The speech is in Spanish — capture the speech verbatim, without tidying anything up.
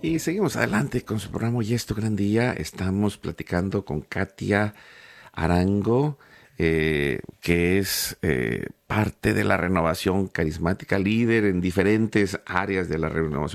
Y seguimos adelante con su programa Y esto gran día. Estamos platicando con Katia Arango, eh, que es eh, parte de la renovación carismática, líder en diferentes áreas de la renovación